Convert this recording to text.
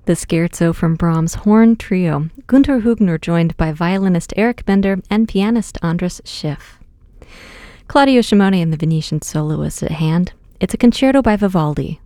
The Scherzo from Brahms' Horn Trio, Gunther Hübner joined by violinist Eric Bender and pianist Andras Schiff. Claudio Shimone and the Venetian soloists at hand. It's a concerto by Vivaldi,